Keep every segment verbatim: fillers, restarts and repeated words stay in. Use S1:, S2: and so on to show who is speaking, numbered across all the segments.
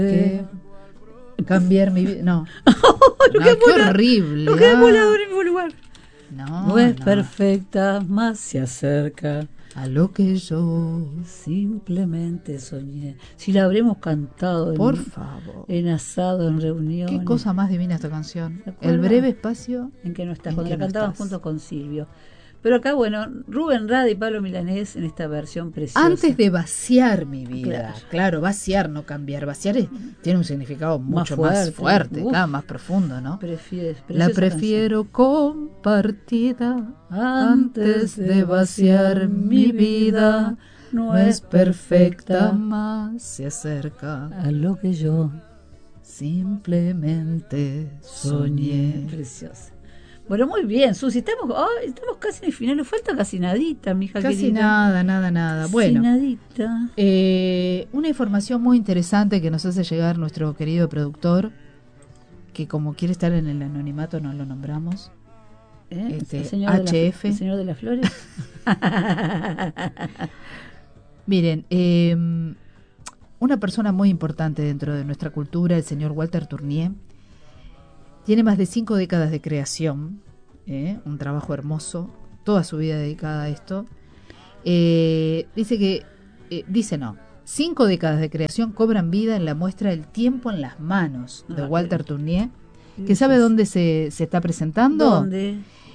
S1: que cambiar mi vida. No,
S2: no,
S1: no,
S2: qué
S1: qué horrible.
S2: No quedé volado en el mismo lugar.
S1: No,
S2: No es
S1: no.
S2: perfecta, más se acerca
S1: a lo que yo
S2: simplemente soñé. Si la habremos cantado
S1: por
S2: en,
S1: favor
S2: en asado, en reuniones.
S1: Qué cosa más divina esta canción. El breve espacio
S2: en que no estás,
S1: en
S2: cuando
S1: que
S2: la
S1: no
S2: cantaban
S1: estás.
S2: junto con Silvio. Pero acá, bueno, Rubén Rada y Pablo Milanés en esta versión preciosa.
S1: Antes de vaciar mi vida.
S2: Claro,
S1: claro vaciar, no cambiar. Vaciar es, tiene un significado mucho
S2: más fuerte,
S1: más fuerte,
S2: uf,
S1: claro, más profundo, ¿no?
S2: Prefieres,
S1: la prefiero canción. compartida antes de vaciar mi vida. No es perfecta, más se acerca
S2: a lo que yo
S1: simplemente soñé.
S2: Preciosa. Bueno, muy bien, Susi, estamos, oh, estamos casi en el final, nos falta casi nadita, mija
S1: Casi
S2: querida.
S1: nada, nada, nada. Bueno,
S2: casi nadita.
S1: Eh, una información muy interesante que nos hace llegar nuestro querido productor, que como quiere estar en el anonimato no lo nombramos.
S2: ¿Eh?
S1: Este,
S2: ¿El señor
S1: H F.
S2: De la, ¿El señor de las flores?
S1: Miren, eh, una persona muy importante dentro de nuestra cultura, el señor Walter Tournier, tiene más de cinco décadas de creación, ¿eh? Un trabajo hermoso, toda su vida dedicada a esto. Eh, dice que, eh, dice no, cinco décadas de creación cobran vida en la muestra El tiempo en las manos de
S2: ah,
S1: Walter Tournier, que sabe dónde se, se está presentando.
S2: ¿Dónde?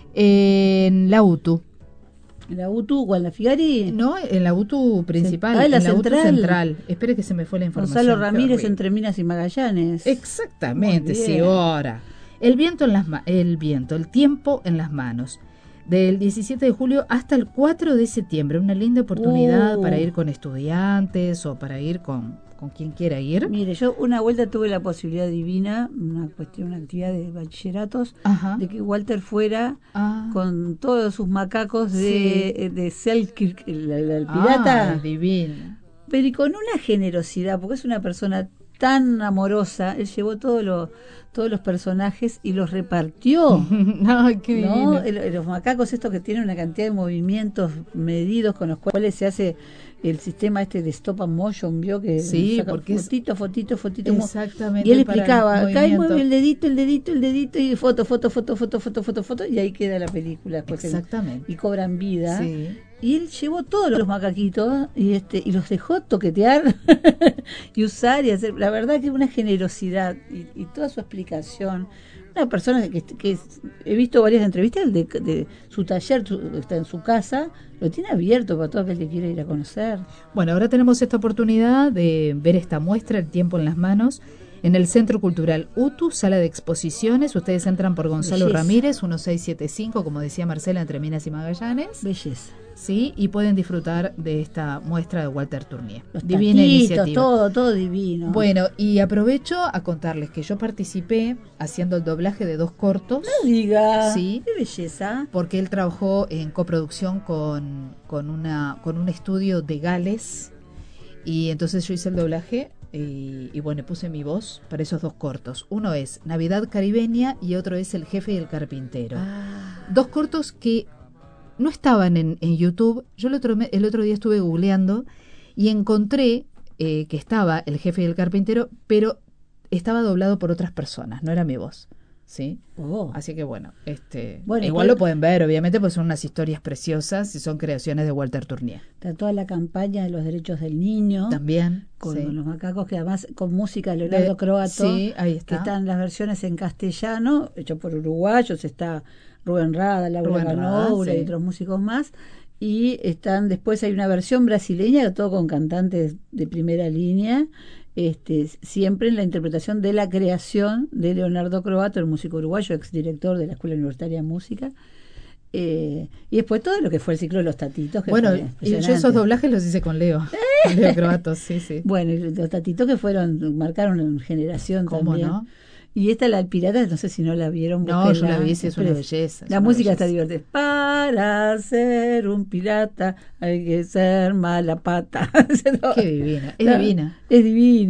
S1: En la U T U.
S2: ¿En la U T U o en la Figari?
S1: No, en la U T U principal.
S2: Ah, en la,
S1: en la
S2: central.
S1: U T U central. Espere que se me fue la información.
S2: Gonzalo Ramírez entre Minas y Magallanes.
S1: Exactamente, sí, ahora. El viento en las ma- el viento, el tiempo en las manos. Del diecisiete de julio hasta el cuatro de septiembre. Una linda oportunidad
S2: uh.
S1: para ir con estudiantes o para ir con, con quien quiera ir.
S2: Mire, yo una vuelta tuve la posibilidad divina, una cuestión, una actividad de bachilleratos,
S1: Ajá.
S2: de que Walter fuera
S1: ah.
S2: con todos sus macacos de,
S1: sí.
S2: de Selkirk, el, el, el pirata.
S1: Ah, divino.
S2: Pero y con una generosidad, porque es una persona tan amorosa. Él llevó todo lo, todos los personajes y los repartió.
S1: Ay, qué
S2: ¿no?
S1: divino.
S2: El, los macacos estos que tienen una cantidad de movimientos medidos con los cuales se hace el sistema este de stop and motion, vio que
S1: sí,
S2: saca
S1: porque
S2: fotito,
S1: es...
S2: fotito, fotito.
S1: Exactamente.
S2: Y él explicaba, acá hay mueve el dedito, el dedito, el dedito y foto, foto, foto, foto, foto, foto, foto y ahí queda la película. Después
S1: exactamente.
S2: El, y cobran vida.
S1: Sí.
S2: Y él llevó todos los macaquitos y este y los dejó toquetear y usar y hacer. La verdad que una generosidad y, y toda su explicación. Una persona que, que he visto varias entrevistas de, de su taller, su, está en su casa, lo tiene abierto para todo aquel que quiera ir a conocer.
S1: Bueno, ahora tenemos esta oportunidad de ver esta muestra, El tiempo en las manos, en el Centro Cultural U T U, sala de exposiciones. Ustedes entran por Gonzalo
S2: Belleza.
S1: Ramírez, dieciséis setenta y cinco, como decía Marcela, entre Minas y Magallanes.
S2: Belleza.
S1: Sí, y pueden disfrutar de esta muestra de Walter Tournier.
S2: Los
S1: Divina
S2: tatitos,
S1: iniciativa.
S2: todo, todo divino.
S1: Bueno, y aprovecho a contarles que yo participé haciendo el doblaje de dos cortos.
S2: No diga.
S1: Sí.
S2: Qué belleza.
S1: Porque él trabajó en coproducción con, con, una, con un estudio de Gales. Y entonces yo hice el doblaje y, y bueno, puse mi voz para esos dos cortos. Uno es Navidad Caribeña y otro es El jefe y el carpintero.
S2: Ah.
S1: Dos cortos que no estaban en, en YouTube. Yo el otro, el otro día estuve googleando y encontré eh, que estaba El jefe y el carpintero, pero estaba doblado por otras personas, no era mi voz. ¿Sí?
S2: Oh.
S1: Así que bueno, este
S2: bueno
S1: igual
S2: pero,
S1: lo pueden ver, obviamente, pues son unas historias preciosas y son creaciones de Walter Tournier.
S2: Está toda la campaña de los derechos del niño.
S1: También.
S2: Con
S1: sí.
S2: los macacos, que además con música de Leonardo
S1: de,
S2: Croato.
S1: Sí, ahí está.
S2: Que están las versiones en castellano, hecho por uruguayos. Está Rubén Rada, Laura Ganoura sí. y otros músicos más. Y están después hay una versión brasileña, todo con cantantes de primera línea. Este, siempre en la interpretación de la creación de Leonardo Croato, el músico uruguayo, exdirector de la Escuela Universitaria de Música. Eh, y después todo lo que fue el ciclo de los Tatitos. Que
S1: bueno, y yo esos doblajes los hice con Leo. Con Leo Croato, sí, sí.
S2: Bueno, y los Tatitos que fueron, marcaron una generación
S1: ¿Cómo
S2: también.
S1: no?
S2: Y esta, la El Pirata, no sé si no la vieron.
S1: No, yo la vi, sí, es una belleza.
S2: La música está divertida. Para ser un pirata hay que ser mala pata.
S1: Qué divina, es
S2: la,
S1: divina.
S2: Es divina.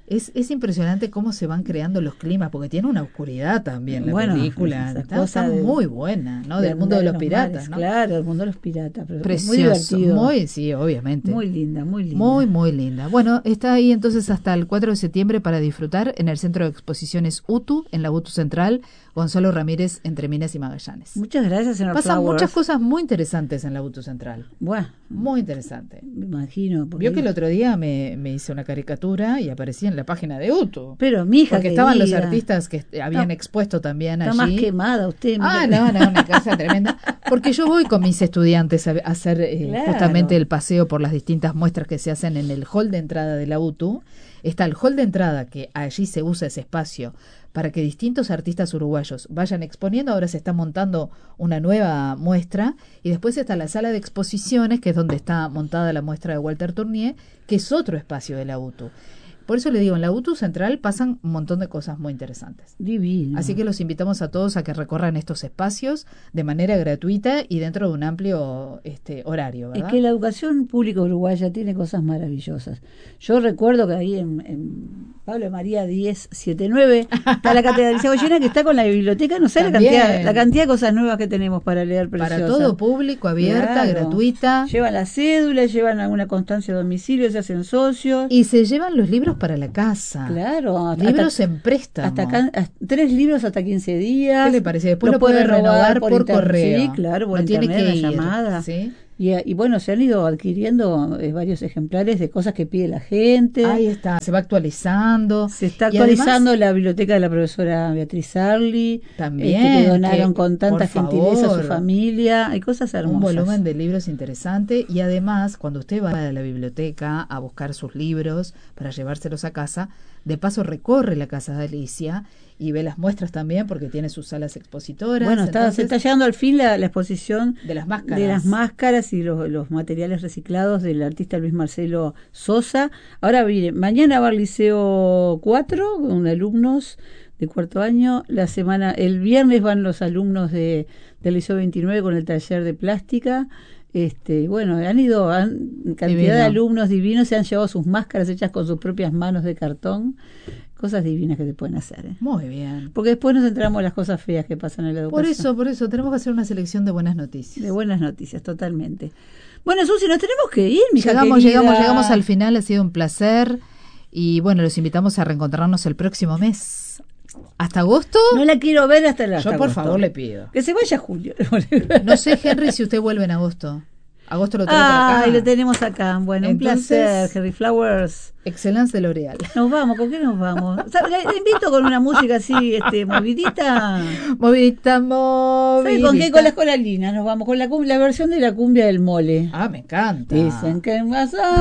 S1: Es, es impresionante cómo se van creando los climas, porque tiene una oscuridad también la
S2: bueno,
S1: película. Está, está
S2: de,
S1: muy buena, ¿no? Del mundo de los, los piratas, mares, ¿no?
S2: Claro, el mundo de los piratas. Pero
S1: precioso,
S2: muy divertido.
S1: Muy, sí, obviamente.
S2: Muy linda, muy linda.
S1: Muy, muy linda. Bueno, está ahí entonces hasta el cuatro de septiembre para disfrutar en el Centro de Exposiciones U T U, en la U T U Central, Gonzalo Ramírez, entre Minas y Magallanes.
S2: Muchas gracias, señor
S1: Pasan
S2: Flowers.
S1: muchas cosas muy interesantes en la U T U Central.
S2: Bueno.
S1: Muy interesante.
S2: Me imagino.
S1: Vio que el otro día me, me hice una caricatura y aparecía en la página de U T U.
S2: Pero, mija,
S1: porque estaban los artistas que habían no, expuesto también
S2: está
S1: allí.
S2: Está más quemada usted.
S1: Ah, no, no, una casa tremenda. Porque yo voy con mis estudiantes a, a hacer eh, claro. justamente el paseo por las distintas muestras que se hacen en el hall de entrada de la U T U. Está el hall de entrada, que allí se usa ese espacio para que distintos artistas uruguayos vayan exponiendo. Ahora se está montando una nueva muestra, y después está la sala de exposiciones, que es donde está montada la muestra de Walter Tournier, que es otro espacio de la U T U. Por eso le digo, en la U T U Central pasan un montón de cosas muy interesantes.
S2: Divino.
S1: Así que los invitamos a todos a que recorran estos espacios de manera gratuita y dentro de un amplio este, horario, ¿verdad?
S2: Es que la educación pública uruguaya tiene cosas maravillosas. Yo recuerdo que ahí en, en Pablo María diez setenta y nueve está la Catedral de Goyena, que está con la biblioteca. No sé la cantidad, la cantidad de cosas nuevas que tenemos para leer preciosas.
S1: Para todo público, abierta, claro. gratuita.
S2: Llevan la cédula, llevan alguna constancia de domicilio, se hacen socios.
S1: Y se llevan los libros para la casa.
S2: Claro. Hasta,
S1: libros en préstamo.
S2: Hasta, hasta tres libros hasta quince días.
S1: ¿Qué le parece? Después lo, lo puede renovar por, por correo.
S2: Sí, claro, por
S1: no
S2: internet,
S1: tiene que
S2: la
S1: ir,
S2: llamada.
S1: ¿sí?
S2: Y, y bueno, se han ido adquiriendo eh, varios ejemplares de cosas que pide la gente.
S1: Ahí está, se va actualizando.
S2: Se está actualizando además, la biblioteca de la profesora Beatriz Arli.
S1: También.
S2: Este, que donaron que, con tanta gentileza
S1: favor,
S2: a su familia. Hay cosas hermosas.
S1: Un volumen de libros interesante. Y además, cuando usted va a la biblioteca a buscar sus libros para llevárselos a casa, de paso recorre la Casa de Alicia y ve las muestras también, porque tiene sus salas expositoras.
S2: Bueno, está,
S1: entonces,
S2: se está llegando al fin la, la exposición
S1: de las máscaras
S2: de las máscaras y los, los materiales reciclados del artista Luis Marcelo Sosa. Ahora mire, mañana va al Liceo cuatro con alumnos de cuarto año. La semana, el viernes van los alumnos de del Liceo veintinueve con el taller de plástica. Este, bueno, han ido han, cantidad Divino. de alumnos divinos, se han llevado sus máscaras hechas con sus propias manos de cartón. Cosas divinas que se pueden hacer. ¿eh?
S1: Muy bien.
S2: Porque después nos enteramos de las cosas feas que pasan en la educación.
S1: Por eso, por eso, tenemos que hacer una selección de buenas noticias.
S2: De buenas noticias, totalmente. Bueno, Susi, nos tenemos que ir, mi
S1: Llegamos,
S2: querida.
S1: llegamos, llegamos al final, ha sido un placer. Y bueno, los invitamos a reencontrarnos el próximo mes. ¿Hasta agosto?
S2: No la quiero ver hasta el hasta
S1: Yo por
S2: agosto.
S1: favor le pido.
S2: Que se vaya julio.
S1: No sé, Henry, si usted vuelve en agosto. Agosto lo tengo
S2: ah,
S1: por acá.
S2: Ay, lo tenemos acá. Bueno, Entonces, un placer, Henry Flowers.
S1: Excelencia de L'Oreal.
S2: Nos vamos, ¿con qué nos vamos? O sea, le invito con una música así, este, movidita.
S1: Movidita, movidita.
S2: ¿Sabe con qué? Con las coralinas nos vamos, con la, la versión de la cumbia del mole.
S1: Ah, me encanta.
S2: Dicen que en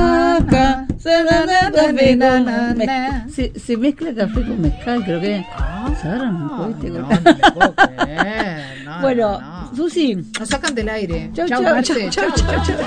S2: Masaca se, se, se mezcla café con mezcal, creo que.
S1: Ah,
S2: no,
S1: no, no me puedo creer. No,
S2: bueno,
S1: no, no.
S2: Susi.
S1: Nos sacan del aire.
S2: Chau, chau, chau, chau, chau, chau.